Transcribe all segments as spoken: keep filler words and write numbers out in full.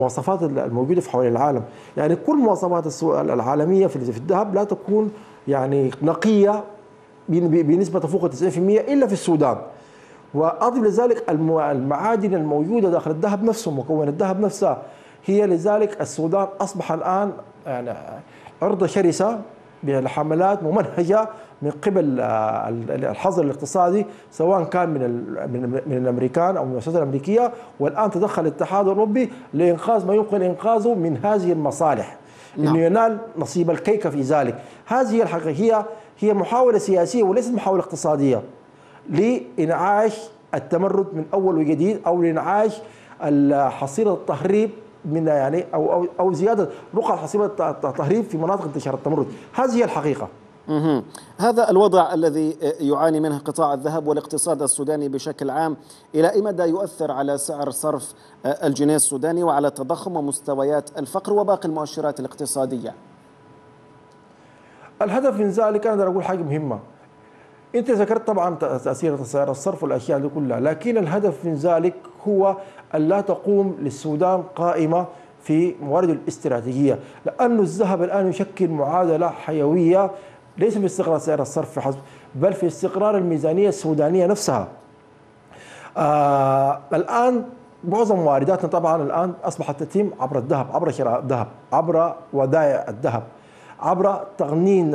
المواصفات الموجودة في حول العالم. يعني كل مواصفات السوق العالمية في الذهب لا تكون يعني نقية بنسبة تفوق تسعين بالمئة إلا في السودان. وأضف لذلك المعادن الموجودة داخل الذهب نفسه، مكون الذهب نفسها، هي لذلك السودان أصبح الآن يعني عرضة شرسة بحملات ممنهجة من قبل الحظر الاقتصادي، سواء كان من من الامريكان او من المؤسسات الامريكيه، والان تدخل الاتحاد الاوروبي لانقاذ ما يمكن انقاذه من هذه المصالح، نعم. انه ينال نصيب الكيكه في ذلك. هذه الحقيقه هي هي محاوله سياسيه وليست محاوله اقتصاديه لانعاش التمرد من اول وجديد، او لانعاش حصيله التهريب من يعني او او او زياده رقعه حصيله التهريب في مناطق انتشار التمرد. هذه هي الحقيقه. مه. هذا الوضع الذي يعاني منه قطاع الذهب والاقتصاد السوداني بشكل عام، إلى أي مدى يؤثر على سعر صرف الجنيه السوداني وعلى التضخم ومستويات الفقر وباقي المؤشرات الاقتصادية؟ الهدف من ذلك أنا أقول حاجة مهمة. أنت ذكرت طبعا تأثير سعر الصرف والأشياء دي كلها، لكن الهدف من ذلك هو أن لا تقوم للسودان قائمة في موارده الاستراتيجية، لأن الذهب الآن يشكل معادلة حيوية ليس في استقرار سعر الصرف فحسب، بل في استقرار الميزانية السودانية نفسها. آه الآن معظم وارداتنا طبعا الآن أصبحت تتم عبر الذهب، عبر شراء الذهب، عبر ودائع الذهب، عبر تقنين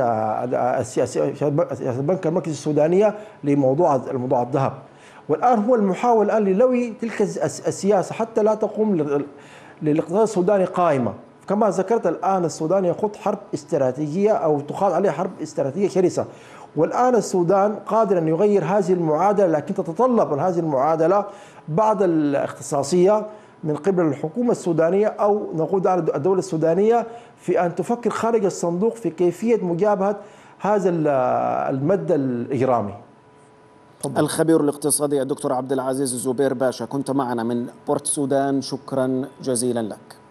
البنك المركزي السودانية لموضوع الموضوع الذهب. والآن هو المحاول الآن للوي تلك السياسة حتى لا تقوم للاقتصاد السوداني قائمة. كما ذكرت الآن السودان يخوض حرب استراتيجية أو تخاض عليه حرب استراتيجية شرسة، والآن السودان قادر أن يغير هذه المعادلة، لكن تتطلب من هذه المعادلة بعض الاختصاصية من قبل الحكومة السودانية أو نقود على الدولة السودانية في أن تفكر خارج الصندوق في كيفية مجابهة هذا المد الإجرامي. فضل. الخبير الاقتصادي الدكتور عبد العزيز زبير باشا، كنت معنا من بورت سودان، شكرا جزيلا لك.